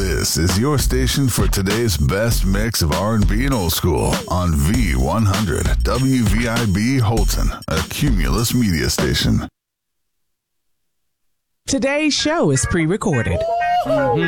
This is your station for today's best mix of R&B and old school on V100 WVIB Holton, a Cumulus media station. Today's show is pre-recorded.